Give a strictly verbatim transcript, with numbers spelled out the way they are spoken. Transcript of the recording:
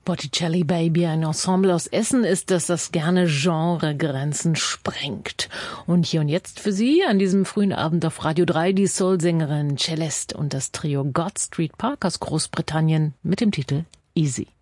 Botticelli Baby, ein Ensemble aus Essen ist, das das gerne Genregrenzen sprengt. Und hier und jetzt für Sie an diesem frühen Abend auf Radio drei die Soul-Sängerin Celeste und das Trio God Street Park aus Großbritannien mit dem Titel Easy.